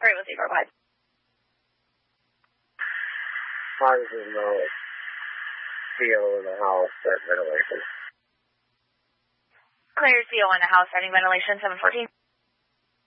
Great, we'll see. Go ahead. How does it know CO in the house, start ventilation? Clear CO in the house, starting ventilation, 714.